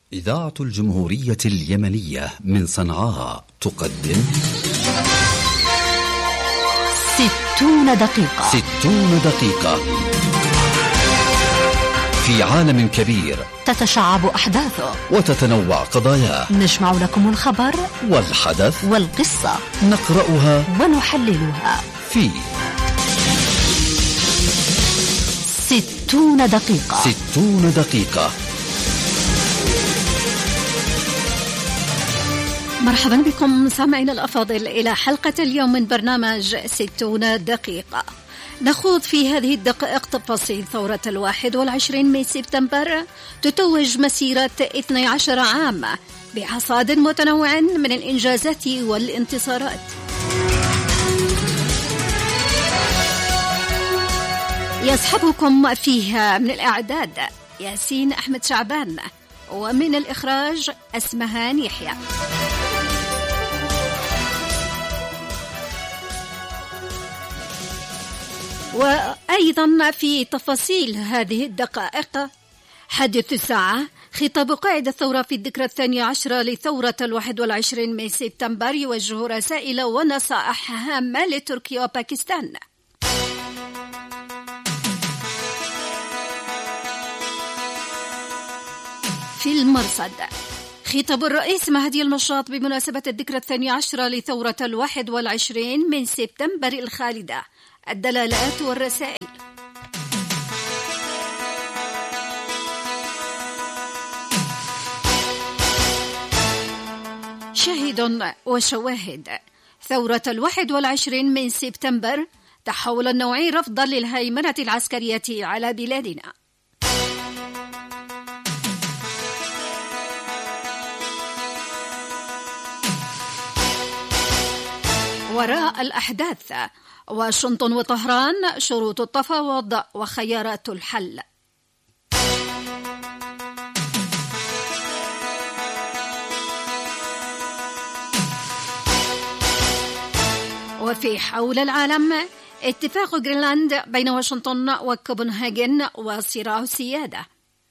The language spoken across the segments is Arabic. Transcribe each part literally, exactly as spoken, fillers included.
إذاعة الجمهورية اليمنية من صنعاء تقدم ستون دقيقة. ستون دقيقة في عالم كبير تتشعب أحداثه وتتنوع قضاياه. نجمع لكم الخبر والحدث والقصة، نقرأها ونحللها في ستون دقيقة. ستون دقيقة. مرحبا بكم سامعين الأفاضل إلى حلقة اليوم من برنامج ستون دقيقة. نخوض في هذه الدقائق تفاصيل ثورة الواحد والعشرين من سبتمبر، تتوج مسيرة اثني عشر عام بحصاد متنوع من الإنجازات والانتصارات. يصحبكم فيها من الإعداد ياسين أحمد شعبان، ومن الإخراج أسمهان يحيى. وأيضا في تفاصيل هذه الدقائق، حدث الساعة، خطاب قائد الثورة في الذكرى الثانية عشرة لثورة الواحد والعشرين من سبتمبر يوجه رسائل ونصائح هامة لتركيا وباكستان. في المرصد، خطاب الرئيس مهدي المشاط بمناسبة الذكرى الثانية عشرة لثورة الواحد والعشرين من سبتمبر الخالدة، الدلالات والرسائل. شاهد وشواهد، ثورة الواحد والعشرين من سبتمبر تحول النوعي رفضا للهيمنة العسكرية على بلادنا. وراء الأحداث، واشنطن وطهران، شروط التفاوض وخيارات الحل. وفي حول العالم، اتفاق غرينلاند بين واشنطن وكوبنهاجن وصراع السيادة.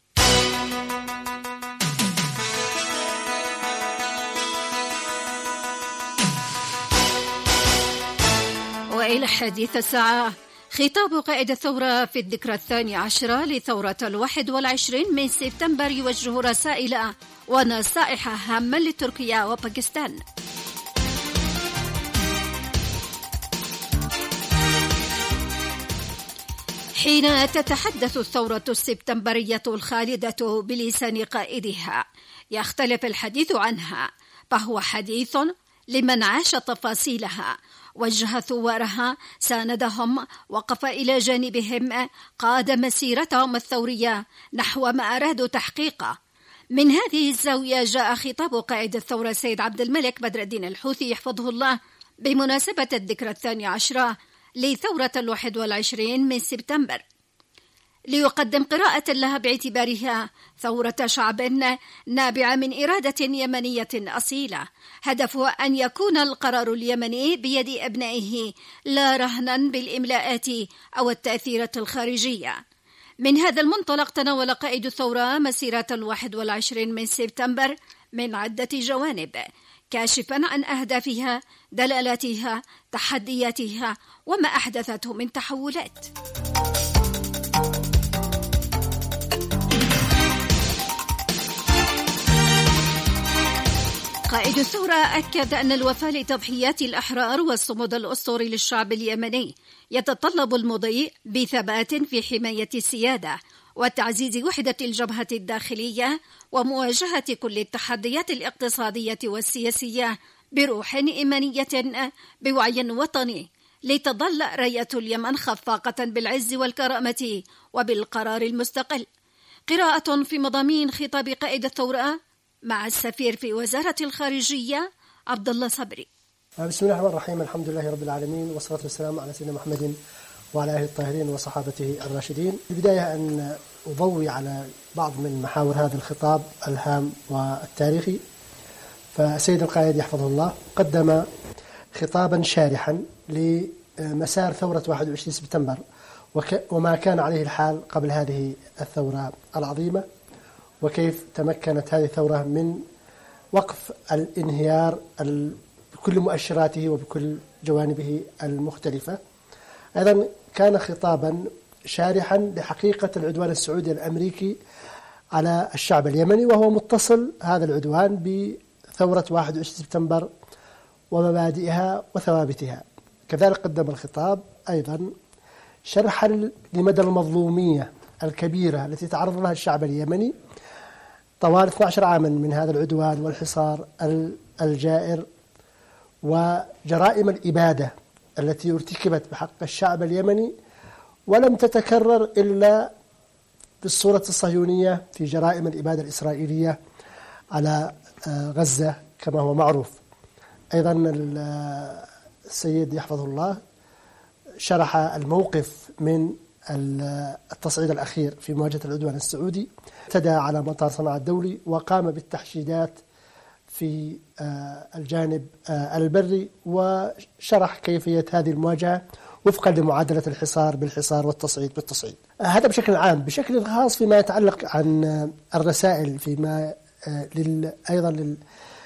وإلى حديث الساعة، خطاب قائد الثورة في الذكرى الثانية عشرة لثورة الواحد والعشرين من سبتمبر يوجه رسائل ونصائح هامة لتركيا وباكستان. حين تتحدث الثورة السبتمبرية الخالدة بلسان قائدها، يختلف الحديث عنها، فهو حديث لمن عاش تفاصيلها، وجه ثوارها، ساندهم، وقف إلى جانبهم، قاد مسيرتهم الثورية نحو ما أرادوا تحقيقه. من هذه الزاوية جاء خطاب قائد الثورة السيد عبد الملك بدر الدين الحوثي يحفظه الله بمناسبة الذكرى الثانية عشرة لثورة الواحد والعشرين من سبتمبر، ليقدم قراءة لها باعتبارها ثورة شعب نابعة من إرادة يمنية أصيلة، هدفها أن يكون القرار اليمني بيد أبنائه لا رهنا بالإملاءات أو التأثيرات الخارجية. من هذا المنطلق تناول قائد الثورة مسيرة الواحد والعشرين من سبتمبر من عدة جوانب، كاشفا عن أهدافها، دلالاتها، تحدياتها، وما أحدثته من تحولات. قائد الثورة أكد أن الوفاء لتضحيات الأحرار والصمود الأسطوري للشعب اليمني يتطلب المضي بثبات في حماية السيادة وتعزيز وحدة الجبهة الداخلية ومواجهة كل التحديات الاقتصادية والسياسية بروح إيمانية بوعي وطني، لتظل راية اليمن خفاقة بالعز والكرامة وبالقرار المستقل. قراءة في مضامين خطاب قائد الثورة مع السفير في وزارة الخارجية عبد الله صبري. بسم الله الرحمن الرحيم، الحمد لله رب العالمين، والصلاة والسلام على سيدنا محمد وعلى آله الطاهرين وصحابته الراشدين. في البداية أن أضوي على بعض من محاور هذا الخطاب الهام والتاريخي. فسيد القائد يحفظه الله قدم خطابا شارحا لمسار ثورة واحد وعشرين سبتمبر وما كان عليه الحال قبل هذه الثورة العظيمة، وكيف تمكنت هذه الثورة من وقف الانهيار بكل مؤشراته وبكل جوانبه المختلفة. أيضا كان خطابا شارحا لحقيقة العدوان السعودي الأمريكي على الشعب اليمني، وهو متصل هذا العدوان بثورة واحد وعشرين سبتمبر ومبادئها وثوابتها. كذلك قدم الخطاب أيضا شرحا لمدى المظلومية الكبيرة التي تعرض لها الشعب اليمني طوال اثني عشر عاما من هذا العدوان والحصار الجائر وجرائم الإبادة التي ارتكبت بحق الشعب اليمني، ولم تتكرر إلا بالصورة الصهيونية في جرائم الإبادة الإسرائيلية على غزة كما هو معروف. أيضا السيد يحفظه الله شرح الموقف من التصعيد الأخير في مواجهة العدوان السعودي، اعتدى على مطار صنعاء الدولي وقام بالتحشيدات في الجانب البري، وشرح كيفية هذه المواجهة وفقا لمعادلة الحصار بالحصار والتصعيد بالتصعيد. هذا بشكل عام. بشكل خاص فيما يتعلق عن الرسائل فيما أيضا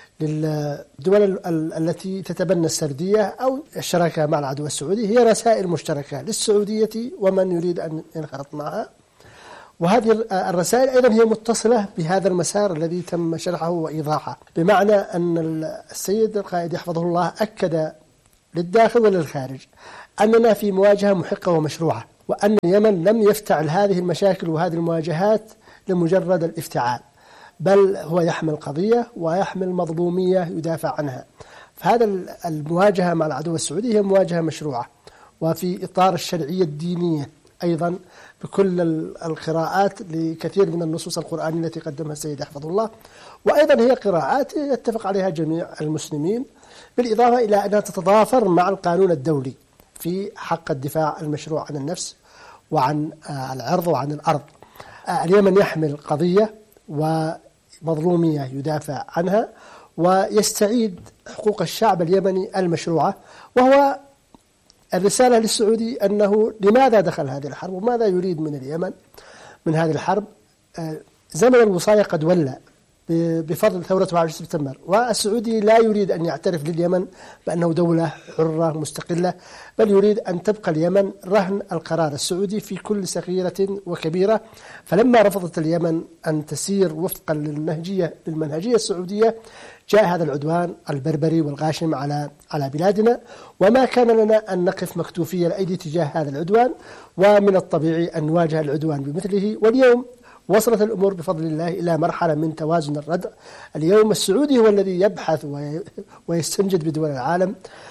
للدول التي تتبنى السردية أو الشراكة مع العدو السعودي، هي رسائل مشتركة للسعودية ومن يريد أن ينخرط معها، وهذه الرسائل أيضا هي متصلة بهذا المسار الذي تم شرحه وإيضاحه، بمعنى أن السيد القائد يحفظه الله أكد للداخل وللخارج أننا في مواجهة محقة ومشروعة، وأن اليمن لم يفتعل هذه المشاكل وهذه المواجهات لمجرد الافتعال، بل هو يحمل قضية ويحمل مظلومية يدافع عنها. فهذا المواجهة مع العدو السعودي هي مواجهة مشروعة وفي إطار الشرعية الدينية أيضا بكل القراءات لكثير من النصوص القرآنية التي قدمها السيد يحفظه الله، وأيضا هي قراءات يتفق عليها جميع المسلمين، بالإضافة إلى أنها تتضافر مع القانون الدولي في حق الدفاع المشروع عن النفس وعن العرض وعن الأرض. اليمن يحمل قضية ومظلومية يدافع عنها ويستعيد حقوق الشعب اليمني المشروعة، وهو الرسالة للسعودي أنه لماذا دخل هذه الحرب وماذا يريد من اليمن من هذه الحرب. زمن الوصاية قد ولى بفضل ثورة واحد وعشرين سبتمبر، والسعودي لا يريد أن يعترف لليمن بأنه دولة حرة مستقلة، بل يريد أن تبقى اليمن رهن القرار السعودي في كل صغيرة وكبيرة. فلما رفضت اليمن أن تسير وفقا للنهجية للمنهجية السعودية، جاء هذا العدوان البربري والغاشم على على بلادنا، وما كان لنا أن نقف مكتوفي الأيدي تجاه هذا العدوان، ومن الطبيعي أن نواجه العدوان بمثله. واليوم وصلت الأمور بفضل الله إلى مرحلة من توازن الردع. اليوم السعودي هو الذي يبحث ويستنجد بدول العالم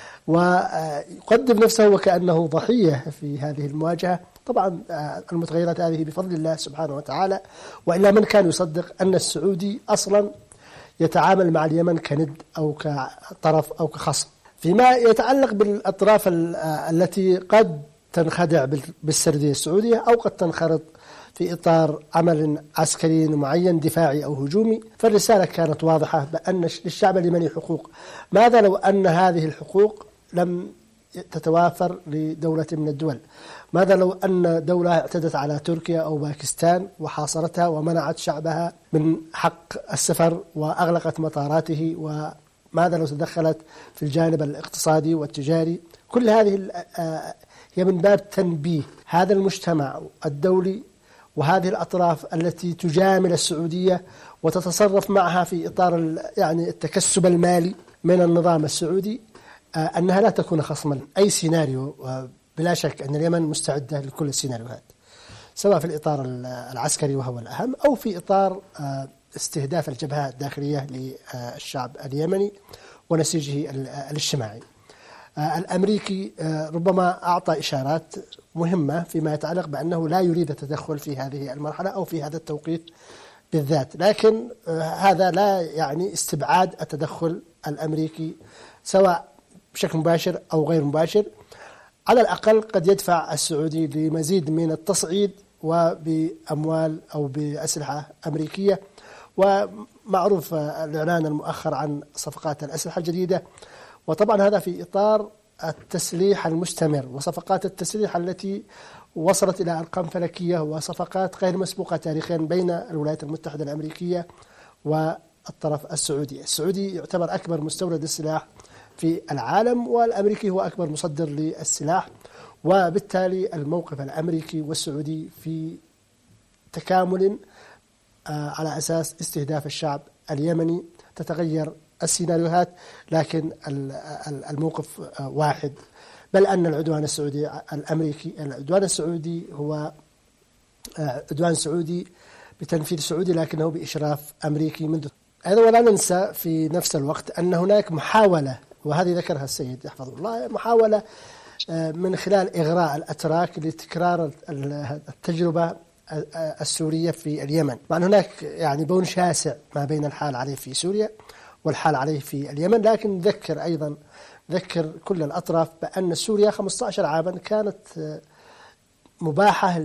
ويقدم نفسه وكأنه ضحية في هذه المواجهة. طبعا المتغيرات هذه بفضل الله سبحانه وتعالى، وإلا من كان يصدق أن السعودي أصلا يتعامل مع اليمن كند أو كطرف أو كخصم. فيما يتعلق بالأطراف التي قد تنخدع بالسردية السعودية أو قد تنخرط في إطار عمل عسكري معين دفاعي أو هجومي، فالرسالة كانت واضحة بأن للشعب اليمني حقوق. ماذا لو أن هذه الحقوق لم تتوافر لدولة من الدول؟ ماذا لو أن دولة اعتدت على تركيا أو باكستان وحاصرتها ومنعت شعبها من حق السفر وأغلقت مطاراته؟ وماذا لو تدخلت في الجانب الاقتصادي والتجاري؟ كل هذه هي من باب تنبيه هذا المجتمع الدولي وهذه الأطراف التي تجامل السعودية وتتصرف معها في إطار يعني التكسب المالي من النظام السعودي، أنها لا تكون خصما. أي سيناريو بلا شك أن اليمن مستعدة لكل السيناريوهات، سواء في الإطار العسكري وهو الأهم، أو في إطار استهداف الجبهة الداخلية للشعب اليمني ونسيجه الاجتماعي. الأمريكي ربما أعطى إشارات مهمة فيما يتعلق بأنه لا يريد التدخل في هذه المرحلة أو في هذا التوقيت بالذات، لكن هذا لا يعني استبعاد التدخل الأمريكي سواء بشكل مباشر أو غير مباشر. على الأقل قد يدفع السعودي لمزيد من التصعيد وبأموال أو بأسلحة أمريكية، ومعروف الإعلان المؤخر عن صفقات الأسلحة الجديدة، وطبعا هذا في إطار التسليح المستمر وصفقات التسليح التي وصلت إلى أرقام فلكية وصفقات غير مسبوقة تاريخيا بين الولايات المتحدة الأمريكية والطرف السعودي. السعودي يعتبر أكبر مستورد السلاح في العالم، والأمريكي هو أكبر مصدر للسلاح، وبالتالي الموقف الأمريكي والسعودي في تكامل على أساس استهداف الشعب اليمني. تتغير السيناريوهات لكن الموقف واحد، بل أن العدوان السعودي الأمريكي العدوان السعودي هو عدوان سعودي بتنفيذ سعودي لكنه بإشراف أمريكي منذ. أيضا ولا ننسى في نفس الوقت أن هناك محاولة، وهذه ذكرها السيد يحفظه الله، محاولة من خلال إغراء الأتراك لتكرار التجربة السورية في اليمن، مع أن هناك يعني بون شاسع ما بين الحال عليه في سوريا والحال عليه في اليمن. لكن ذكر أيضا ذكر كل الأطراف بأن سوريا خمسة عشر عاما كانت مباحة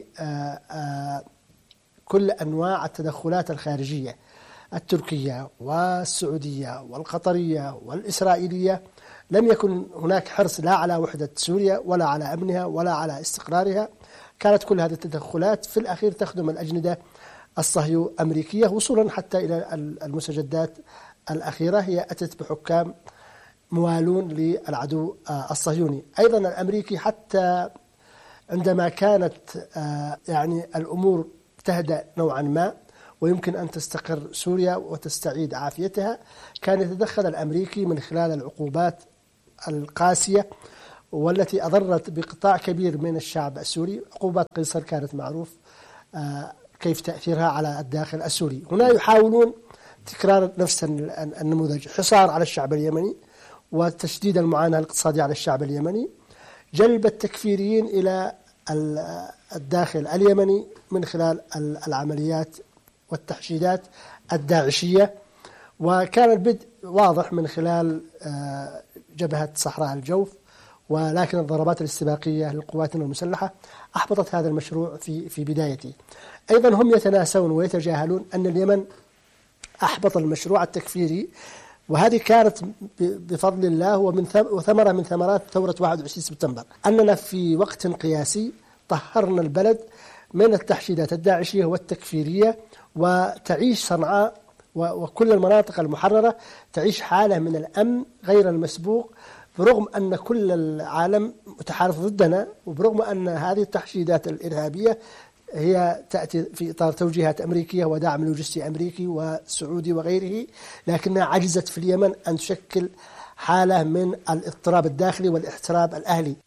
لكل أنواع التدخلات الخارجية التركية والسعودية والقطرية والإسرائيلية. لم يكن هناك حرص لا على وحدة سوريا ولا على أمنها ولا على استقرارها. كانت كل هذه التدخلات في الأخير تخدم الأجندة الصهيو أمريكية، وصولا حتى إلى المستجدات الأخيرة هي أتت بحكام موالون للعدو الصهيوني. أيضا الأمريكي حتى عندما كانت يعني الأمور تهدأ نوعا ما ويمكن أن تستقر سوريا وتستعيد عافيتها، كان يتدخل الأمريكي من خلال العقوبات القاسية والتي أضرت بقطاع كبير من الشعب السوري. عقوبات قيصر كانت معروف كيف تأثيرها على الداخل السوري. هنا يحاولون تكرار نفس النموذج، حصار على الشعب اليمني وتشديد المعاناة الاقتصادية على الشعب اليمني، جلب التكفيريين إلى الداخل اليمني من خلال العمليات والتحشيدات الداعشية. وكان البدء واضح من خلال جبهة صحراء الجوف، ولكن الضربات الاستباقية للقوات المسلحة أحبطت هذا المشروع في في بدايته. أيضا هم يتناسون ويتجاهلون أن اليمن أحبط المشروع التكفيري، وهذه كانت بفضل الله ومن وثمرة من ثمرات ثورة واحد وعشرين سبتمبر، أننا في وقت قياسي طهرنا البلد من التحشيدات الداعشية والتكفيرية، وتعيش صنعاء وكل المناطق المحررة تعيش حالة من الأمن غير المسبوق، برغم أن كل العالم متحالف ضدنا، وبرغم أن هذه التحشيدات الإرهابية هي تأتي في إطار توجيهات أمريكية ودعم لوجستي أمريكي وسعودي وغيره، لكنها عجزت في اليمن أن تشكل حالة من الاضطراب الداخلي والاحتراب الأهلي.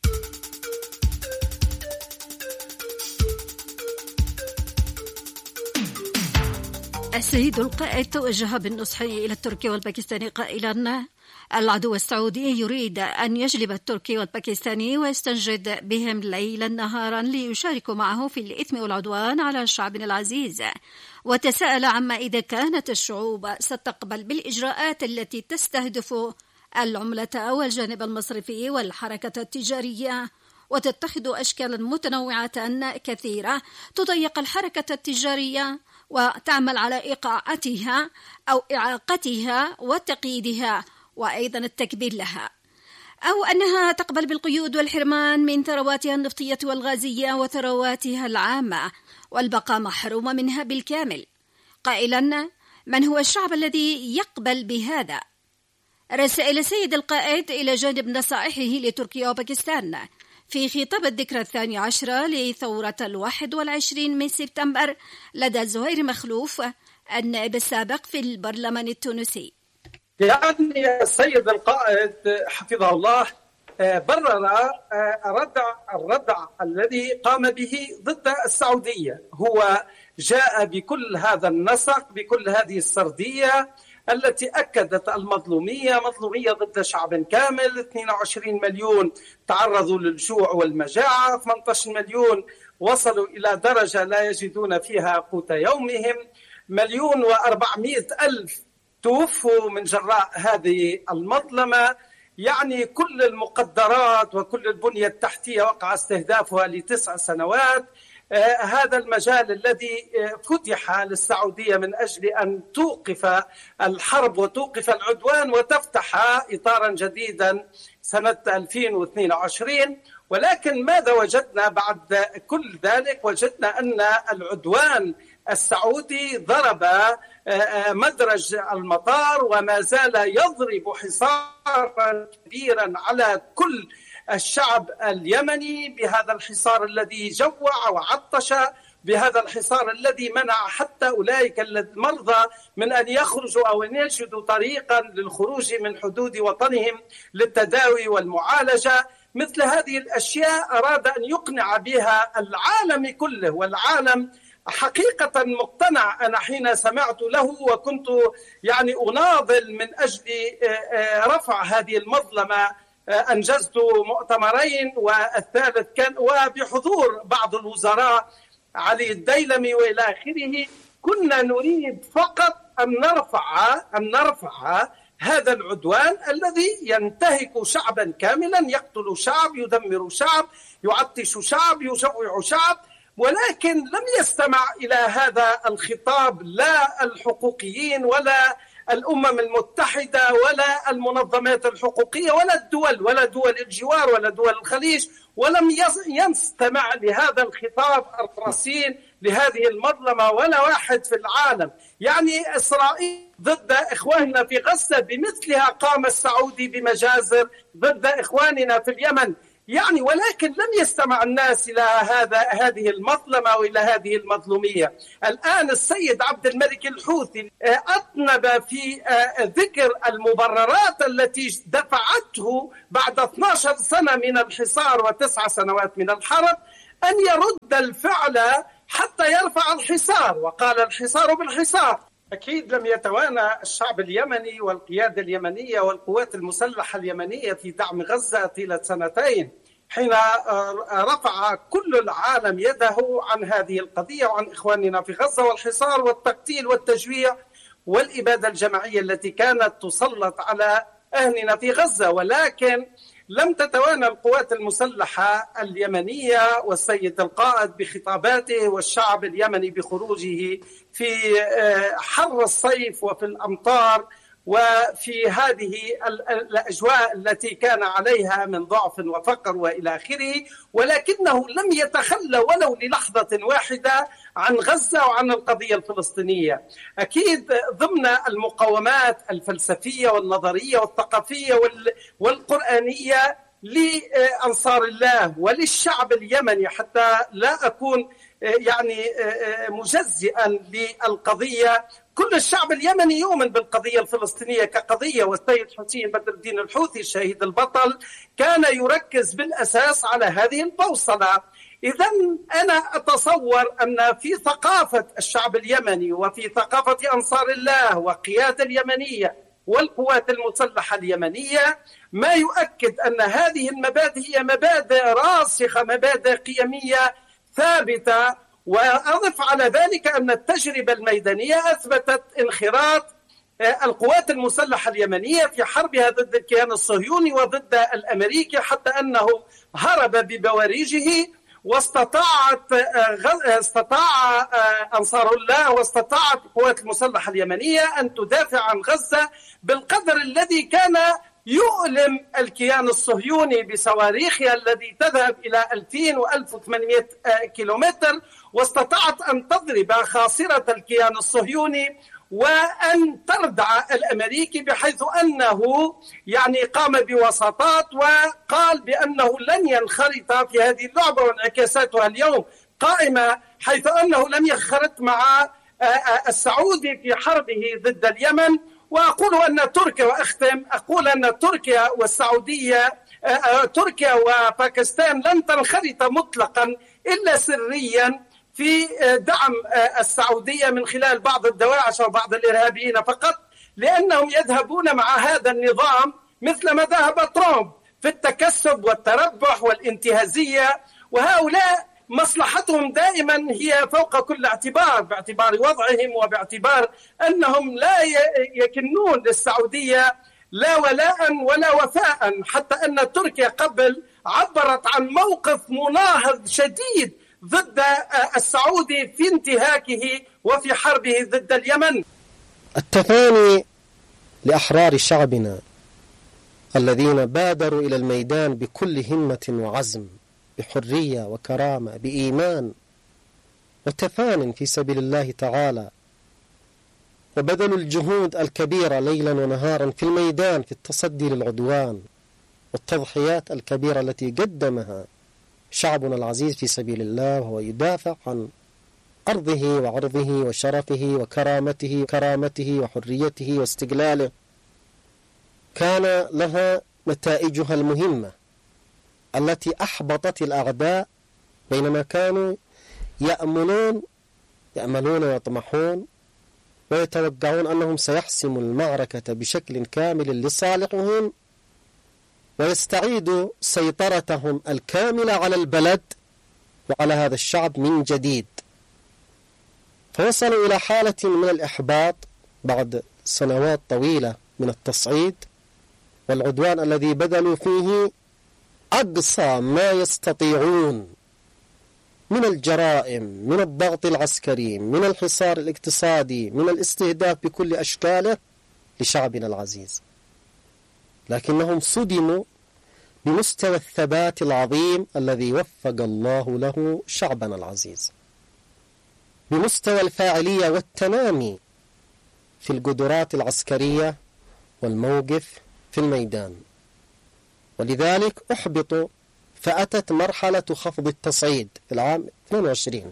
السيد القائد توجه بالنصح إلى التركي والباكستاني قائلا: العدو السعودي يريد أن يجلب التركي والباكستاني ويستنجد بهم ليلا نهارا ليشاركوا معه في الإثم والعدوان على شعبنا العزيز، وتساءل عما إذا كانت الشعوب ستقبل بالإجراءات التي تستهدف العملة والجانب المصرفي والحركة التجارية، وتتخذ أشكالا متنوعة كثيرة تضيق الحركة التجارية وتعمل على إيقاعتها أو إعاقتها وتقييدها وأيضا التكبير لها، أو أنها تقبل بالقيود والحرمان من ثرواتها النفطية والغازية وثرواتها العامة والبقاء محرومة منها بالكامل، قائلا: من هو الشعب الذي يقبل بهذا؟ رسائل السيد القائد إلى جانب نصائحه لتركيا وباكستان في خطاب الذكرى الثاني عشرة لثورة الواحد والعشرين من سبتمبر لدى زهير مخلوف النائب السابق في البرلمان التونسي. يعني السيد القائد حفظه الله برر الردع الردع الذي قام به ضد السعودية. هو جاء بكل هذا النسق، بكل هذه السردية التي أكدت المظلومية، مظلومية ضد شعب كامل. اثنين وعشرين مليون تعرضوا للجوع والمجاعة، ثمانية عشر مليون وصلوا إلى درجة لا يجدون فيها قوت يومهم، مليون وأربعمائة ألف توفوا من جراء هذه المظلمة. يعني كل المقدرات وكل البنية التحتية وقع استهدافها لتسع سنوات. هذا المجال الذي فتح للسعودية من أجل أن توقف الحرب وتوقف العدوان وتفتح إطارا جديدا سنة ألفين واثنين وعشرين. ولكن ماذا وجدنا بعد كل ذلك؟ وجدنا أن العدوان السعودي ضرب مدرج المطار وما زال يضرب حصارا كبيرا على كل الشعب اليمني، بهذا الحصار الذي جوع وعطش، بهذا الحصار الذي منع حتى أولئك المرضى من أن يخرجوا أو أن يجدوا طريقا للخروج من حدود وطنهم للتداوي والمعالجة. مثل هذه الأشياء أراد أن يقنع بها العالم كله، والعالم حقيقة مقتنع. أنا حين سمعت له وكنت يعني أناضل من أجل رفع هذه المظلمة، أنجزت مؤتمرين والثالث كان وبحضور بعض الوزراء علي الديلمي وإلى آخره. كنا نريد فقط أن نرفع أن نرفع هذا العدوان الذي ينتهك شعبا كاملا، يقتل شعب، يدمر شعب، يعطش شعب، يجوع شعب. ولكن لم يستمع إلى هذا الخطاب لا الحقوقيين ولا الأمم المتحدة ولا المنظمات الحقوقية ولا الدول ولا دول الجوار ولا دول الخليج، ولم يستمع لهذا الخطاب الرصين لهذه المظلمة ولا واحد في العالم. يعني إسرائيل ضد إخواننا في غزة بمثلها قام السعودي بمجازر ضد إخواننا في اليمن، يعني ولكن لم يستمع الناس إلى هذا هذه المظلمة وإلى هذه المظلومية. الآن السيد عبد الملك الحوثي أطنب في ذكر المبررات التي دفعته بعد اثنتي عشرة سنة من الحصار وتسع سنوات من الحرب أن يرد الفعل حتى يرفع الحصار، وقال الحصار بالحصار. أكيد لم يتوانى الشعب اليمني والقيادة اليمنية والقوات المسلحة اليمنية في دعم غزة طيلة سنتين، حين رفع كل العالم يده عن هذه القضية وعن إخواننا في غزة والحصار والتقتيل والتجويع والإبادة الجماعية التي كانت تسلط على أهلنا في غزة. ولكن لم تتوانى القوات المسلحة اليمنية والسيد القائد بخطاباته والشعب اليمني بخروجه في حر الصيف وفي الأمطار وفي هذه الأجواء التي كان عليها من ضعف وفقر وإلى آخره، ولكنه لم يتخلى ولو للحظة واحدة عن غزة وعن القضية الفلسطينية. أكيد ضمن المقاومات الفلسفية والنظرية والثقافية والقرآنية لأنصار الله وللشعب اليمني، حتى لا أكون يعني مجزئا للقضية، كل الشعب اليمني يؤمن بالقضية الفلسطينية كقضية. والسيد حسين بدر الدين الحوثي الشهيد البطل كان يركز بالأساس على هذه البوصلة. إذن أنا أتصور أن في ثقافة الشعب اليمني وفي ثقافة أنصار الله والقيادة اليمنية والقوات المسلحة اليمنية ما يؤكد أن هذه المبادئ هي مبادئ راسخة، مبادئ قيمية ثابتة. وأضف على ذلك أن التجربة الميدانية أثبتت انخراط القوات المسلحة اليمنية في حربها ضد الكيان الصهيوني وضد الأمريكي، حتى أنه هرب ببواريجه، واستطاعت استطاع أنصار الله واستطاعت القوات المسلحة اليمنية أن تدافع عن غزة بالقدر الذي كان يؤلم الكيان الصهيوني بصواريخها الذي تذهب إلى ألفين وألف وثمانمائة كيلومتر، واستطاعت أن تضرب خاصرة الكيان الصهيوني وأن تردع الأمريكي، بحيث أنه يعني قام بوساطات وقال بأنه لن ينخرط في هذه اللعبة، وانعكاساتها اليوم قائمة، حيث أنه لم ينخرط مع السعودي في حربه ضد اليمن. وأقول أن تركيا، وأختم أقول أن تركيا والسعودية تركيا وباكستان لن تنخرط مطلقا إلا سريا في دعم السعودية من خلال بعض الدواعش وبعض الإرهابيين فقط، لأنهم يذهبون مع هذا النظام مثل ما ذهب ترامب في التكسب والتربح والانتهازية، وهؤلاء مصلحتهم دائما هي فوق كل اعتبار، باعتبار وضعهم وباعتبار أنهم لا يكنون للسعودية لا ولاء ولا وفاء، حتى أن تركيا قبل عبرت عن موقف مناهض شديد ضد السعودي في انتهاكه وفي حربه ضد اليمن. التفاني لأحرار شعبنا الذين بادروا إلى الميدان بكل همة وعزم، بحرية وكرامة، بإيمان وتفان في سبيل الله تعالى، وبذلوا الجهود الكبيرة ليلا ونهارا في الميدان في التصدي للعدوان، والتضحيات الكبيرة التي قدمها شعبنا العزيز في سبيل الله، وهو يدافع عن أرضه وعرضه وشرفه وكرامته كرامته وحريته واستقلاله، كان لها نتائجها المهمة التي أحبطت الأعداء، بينما كانوا يأملون يأملون ويطمحون ويتوقعون أنهم سيحسموا المعركة بشكل كامل لصالحهم، ويستعيدوا سيطرتهم الكاملة على البلد وعلى هذا الشعب من جديد. فوصلوا إلى حالة من الإحباط بعد سنوات طويلة من التصعيد والعدوان الذي بذلوا فيه أقصى ما يستطيعون من الجرائم، من الضغط العسكري، من الحصار الاقتصادي، من الاستهداف بكل أشكاله لشعبنا العزيز، لكنهم صدموا بمستوى الثبات العظيم الذي وفق الله له شعبنا العزيز، بمستوى الفاعلية والتنامي في القدرات العسكرية والموقف في الميدان. ولذلك أحبطوا، فأتت مرحلة خفض التصعيد في العام اثنين وعشرين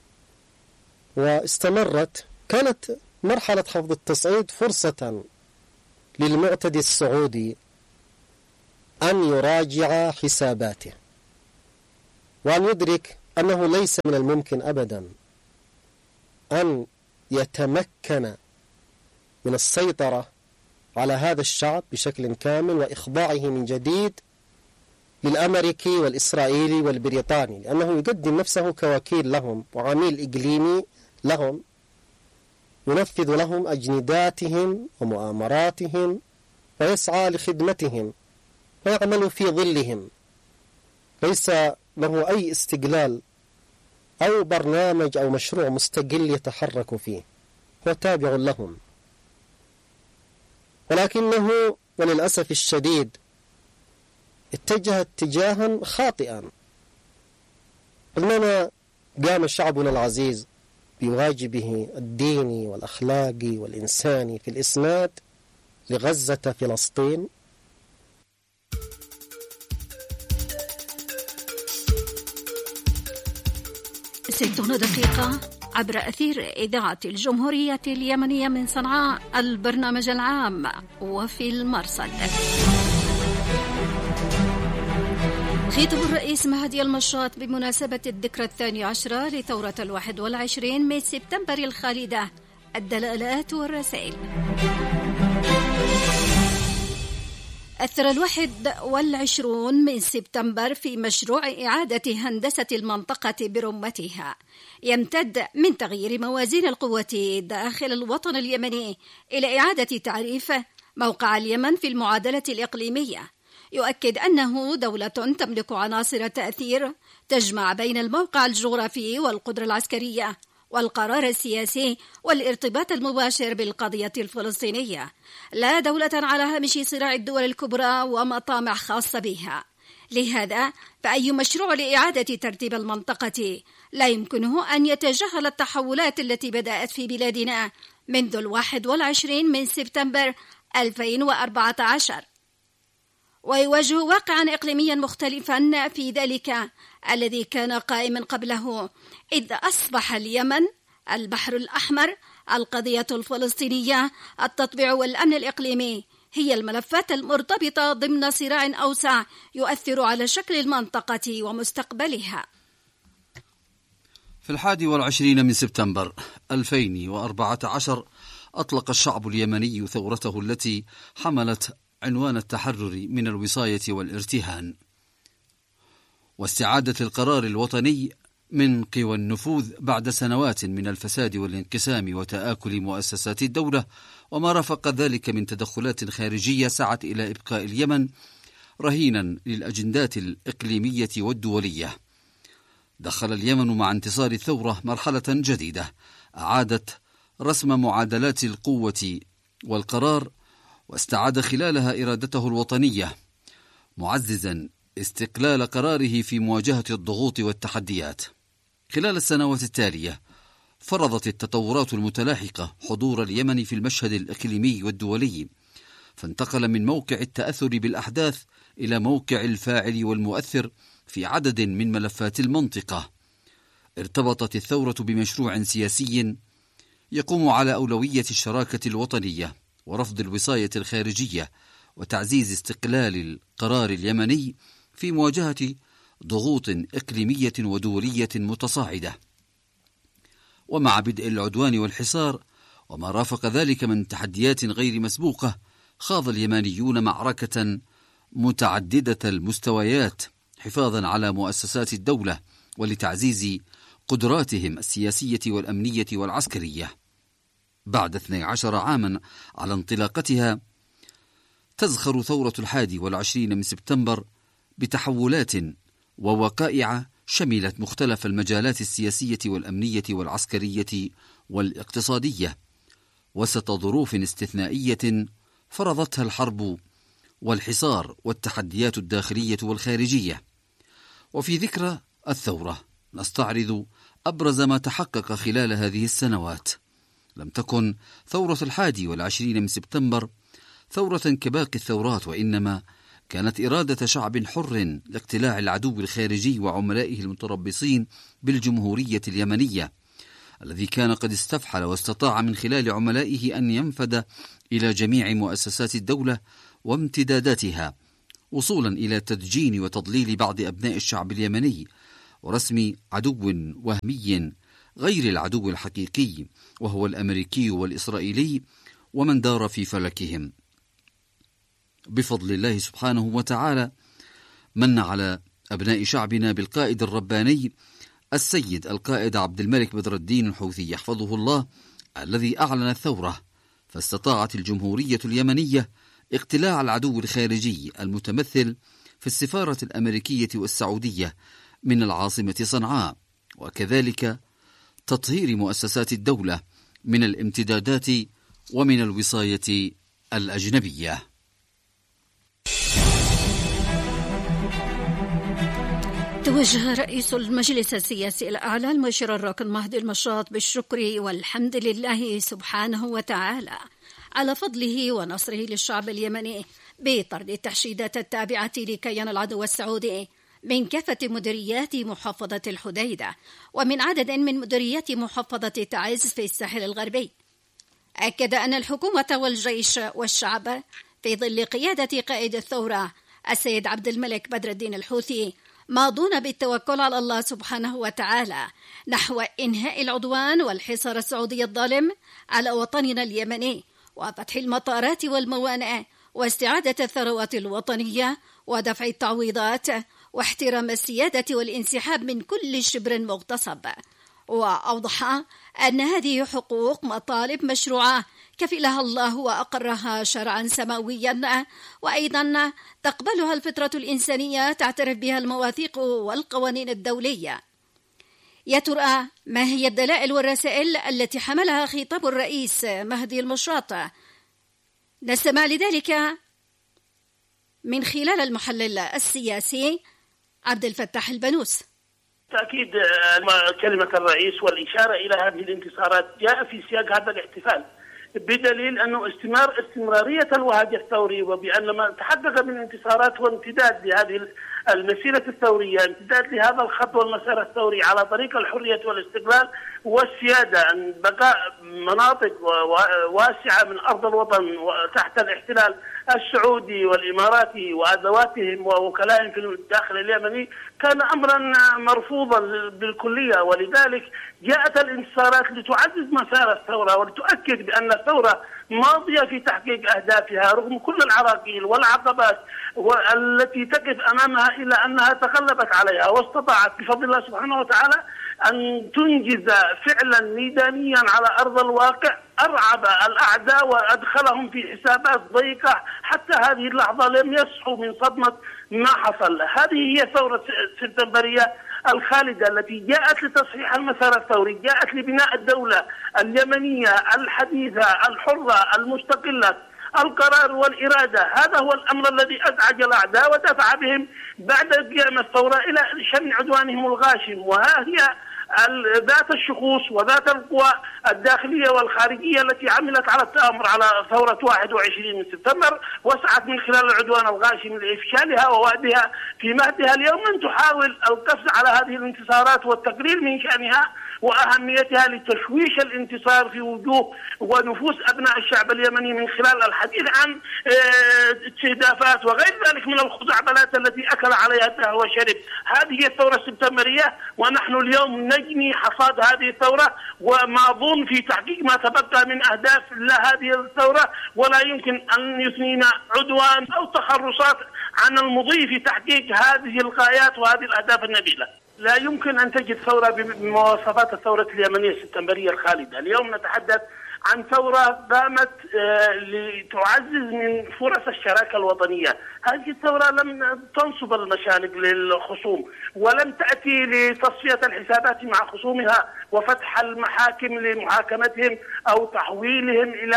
واستمرت. كانت مرحلة خفض التصعيد فرصة للمعتدي السعودي أن يراجع حساباته، وأن يدرك أنه ليس من الممكن أبدا أن يتمكن من السيطرة على هذا الشعب بشكل كامل وإخضاعه من جديد للأمريكي والإسرائيلي والبريطاني، لأنه يقدم نفسه كوكيل لهم وعميل إقليمي لهم، ينفذ لهم أجنداتهم ومؤامراتهم ويسعى لخدمتهم ويعمل في ظلهم، ليس له أي استقلال أو برنامج أو مشروع مستقل يتحرك فيه، هو تابع لهم. ولكنه وللأسف الشديد اتجه اتجاها خاطئا. إنما قام شعبنا العزيز بواجبه الديني والأخلاقي والإنساني في الإسناد لغزة فلسطين. ستون دقيقة عبر أثير إذاعة الجمهورية اليمنية من صنعاء، البرنامج العام وفي المرصد. خطاب الرئيس مهدي المشاط بمناسبة الذكرى الثانية عشرة لثورة الواحد والعشرين من سبتمبر الخالدة، الدلالات والرسائل. أثر الواحد والعشرون من سبتمبر في مشروع إعادة هندسة المنطقة برمتها، يمتد من تغيير موازين القوة داخل الوطن اليمني إلى إعادة تعريف موقع اليمن في المعادلة الإقليمية. يؤكد أنه دولة تملك عناصر تأثير تجمع بين الموقع الجغرافي والقدرة العسكرية والقرار السياسي والارتباط المباشر بالقضية الفلسطينية، لا دولة على هامش صراع الدول الكبرى ومطامع خاصة بها. لهذا فأي مشروع لإعادة ترتيب المنطقة لا يمكنه أن يتجاهل التحولات التي بدأت في بلادنا منذ الواحد والعشرين من سبتمبر ألفين وأربعة عشر، ويواجه واقعا إقليميا مختلفا في ذلك الذي كان قائما قبله، إذ أصبح اليمن، البحر الأحمر، القضية الفلسطينية، التطبيع والأمن الإقليمي هي الملفات المرتبطة ضمن صراع أوسع يؤثر على شكل المنطقة ومستقبلها. في الحادي والعشرين من سبتمبر ألفين وأربعة عشر أطلق الشعب اليمني ثورته التي حملت عنوان التحرر من الوصاية والارتهان واستعادة القرار الوطني من قوى النفوذ بعد سنوات من الفساد والانقسام وتآكل مؤسسات الدولة وما رافق ذلك من تدخلات خارجية سعت إلى إبقاء اليمن رهينا للأجندات الإقليمية والدولية. دخل اليمن مع انتصار الثورة مرحلة جديدة أعادت رسم معادلات القوة والقرار، واستعاد خلالها إرادته الوطنية، معززا استقلال قراره في مواجهة الضغوط والتحديات. خلال السنوات التالية فرضت التطورات المتلاحقة حضور اليمن في المشهد الإقليمي والدولي، فانتقل من موقع التأثر بالأحداث إلى موقع الفاعل والمؤثر في عدد من ملفات المنطقة. ارتبطت الثورة بمشروع سياسي يقوم على أولوية الشراكة الوطنية ورفض الوصاية الخارجية وتعزيز استقلال القرار اليمني في مواجهة ضغوط إقليمية ودولية متصاعدة. ومع بدء العدوان والحصار وما رافق ذلك من تحديات غير مسبوقة، خاض اليمنيون معركة متعددة المستويات حفاظا على مؤسسات الدولة ولتعزيز قدراتهم السياسية والأمنية والعسكرية. بعد اثني عشر عاما على انطلاقتها، تزخر ثورة الحادي والعشرين من سبتمبر بتحولات ووقائع شملت مختلف المجالات السياسية والأمنية والعسكرية والاقتصادية، وسط ظروف استثنائية فرضتها الحرب والحصار والتحديات الداخلية والخارجية. وفي ذكرى الثورة نستعرض أبرز ما تحقق خلال هذه السنوات. لم تكن ثورة الحادي والعشرين من سبتمبر ثورة كباقي الثورات، وإنما كانت إرادة شعب حر لاقتلاع العدو الخارجي وعملائه المتربصين بالجمهورية اليمنية، الذي كان قد استفحل واستطاع من خلال عملائه أن ينفذ إلى جميع مؤسسات الدولة وامتداداتها، وصولا إلى تدجين وتضليل بعض أبناء الشعب اليمني ورسم عدو وهمي غير العدو الحقيقي، وهو الأمريكي والإسرائيلي ومن دار في فلكهم. بفضل الله سبحانه وتعالى من على أبناء شعبنا بالقائد الرباني السيد القائد عبد الملك بدر الدين الحوثي يحفظه الله، الذي أعلن الثورة، فاستطاعت الجمهورية اليمنية اقتلاع العدو الخارجي المتمثل في السفارة الأمريكية والسعودية من العاصمة صنعاء، وكذلك تطهير مؤسسات الدولة من الامتدادات ومن الوصاية الأجنبية. توجه رئيس المجلس السياسي الأعلى المشير الراكن مهدي المشاط بالشكر والحمد لله سبحانه وتعالى على فضله ونصره للشعب اليمني بطرد التحشيدات التابعة لكيان العدو السعودي من كافة مديريات محافظة الحديدة ومن عدد من مديريات محافظة تعز في الساحل الغربي. أكد أن الحكومة والجيش والشعب في ظل قيادة قائد الثورة السيد عبد الملك بدر الدين الحوثي ماضون بالتوكل على الله سبحانه وتعالى نحو إنهاء العدوان والحصار السعودي الظالم على وطننا اليمني، وفتح المطارات والموانئ، واستعادة الثروات الوطنية، ودفع التعويضات، واحترام السيادة والانسحاب من كل شبر مغتصب. وأوضح أن هذه حقوق مطالب مشروعة كفلها الله وأقرها شرعا سماويا، وأيضا تقبلها الفطرة الإنسانية تعترف بها المواثيق والقوانين الدولية. يا ترى ما هي الدلائل والرسائل التي حملها خطاب الرئيس مهدي المشاط؟ نستمع لذلك من خلال المحلل السياسي عبد الفتاح البنوس. تأكيد كلمة الرئيس والإشارة إلى هذه الانتصارات جاء في سياق هذا الاحتفال، بدليل أنه استمرار استمرارية الوهج الثوري، وبأن ما تحقق من انتصارات وامتداد لهذه المسيرة الثورية، امتداد لهذا الخط والمسار الثوري على طريق الحرية والاستقلال والسيادة، أن بقاء مناطق واسعة من أرض الوطن تحت الاحتلال السعودي والإماراتي وأدواتهم ووكلائهم في الداخل اليمني كان أمرا مرفوضا بالكلية. ولذلك جاءت الانتصارات لتعزز مسار الثورة ولتؤكد بأن الثورة ماضية في تحقيق أهدافها رغم كل العراقيل والعقبات التي تقف أمامها، إلا أنها تغلبت عليها واستطاعت بفضل الله سبحانه وتعالى أن تنجز فعلا ميدانيا على أرض الواقع أرعب الأعداء وأدخلهم في حسابات ضيقة حتى هذه اللحظة لم يصحوا من صدمة ما حصل. هذه هي ثورة سبتمبرية الخالدة التي جاءت لتصحيح المسار الثوري، جاءت لبناء الدولة اليمنية الحديثة الحرة المستقلة، القرار والإرادة. هذا هو الأمر الذي أزعج الأعداء ودفع بهم بعد قيام الثورة إلى شن عدوانهم الغاشم. وها هي ذات الشخوص وذات القوى الداخلية والخارجية التي عملت على التآمر على ثورة واحد وعشرين من سبتمبر، وسعت من خلال العدوان الغاشم لإفشالها ووعدها في مهدها اليوم أن تحاول القفز على هذه الانتصارات والتقرير من شأنها وأهميتها لتشويش الانتصار في وجوه ونفوس أبناء الشعب اليمني من خلال الحديث عن استهدافات وغير ذلك من الخزعبلات التي أكل عليها الدهر وشرب. هذه هي الثورة السبتمبرية، ونحن اليوم نجني حصاد هذه الثورة، وما أظن في تحقيق ما تبقى من أهداف لهذه الثورة، ولا يمكن أن يثنينا عدوان أو تخرصات عن المضي في تحقيق هذه الغايات وهذه الأهداف النبيلة. لا يمكن أن تجد ثورة بمواصفات الثورة اليمنية السبتمبرية الخالدة. اليوم نتحدث عن ثورة قامت لتعزز من فرص الشراكة الوطنية. هذه الثورة لم تنصب المشانق للخصوم، ولم تأتي لتصفية الحسابات مع خصومها وفتح المحاكم لمحاكمتهم أو تحويلهم إلى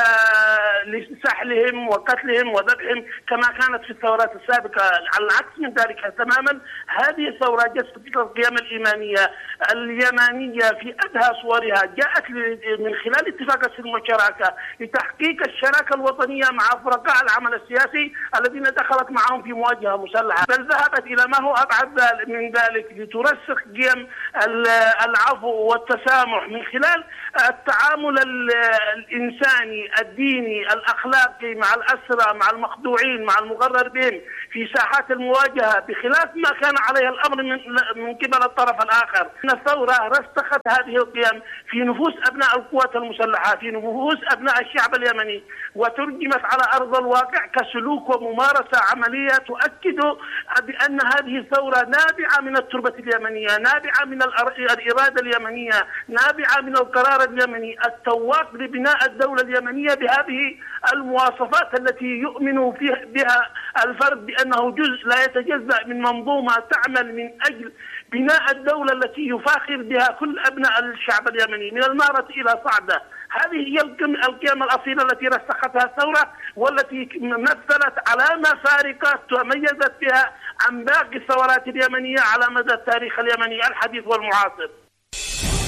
لسحلهم وقتلهم وذبحهم كما كانت في الثورات السابقة. على العكس من ذلك تماما، هذه الثورة جسدت القيم الإيمانية اليمانية في أدهى صورها، جاءت من خلال اتفاق السلم والشراكة لتحقيق الشراكة الوطنية مع فرقاء العمل السياسي الذين دخلت معهم في مواجهة مسلحة، بل ذهبت إلى ما هو أبعد من ذلك لترسخ قيم العفو والتسامح من خلال التعامل الإنساني الديني الأخلاقي مع الأسرى مع المخدوعين مع المغرر بهم في ساحات المواجهة، بخلاف ما كان عليه الأمر من من قبل الطرف الآخر. إن الثورة رسخت هذه القيم في نفوس أبناء القوات المسلحة، في نفوس أبناء الشعب اليمني، وترجمت على أرض الواقع كسلوك وممارسة عملية تؤكد بأن هذه الثورة نابعة من التربة اليمنية، نابعة من الإرادة اليمنية، نابعة من القرار اليمني التواق لبناء الدولة اليمنية بهذه المواصفات التي يؤمن بها الفرد بأنه جزء لا يتجزأ من منظومة تعمل من أجل بناء الدولة التي يفاخر بها كل أبناء الشعب اليمني من المارة إلى صعدة. هذه هي القيم الأصيلة التي رسختها الثورة، والتي مثلت علامة فارقة تميزت بها عن باقي الثورات اليمنية على مدى التاريخ اليمني الحديث والمعاصر.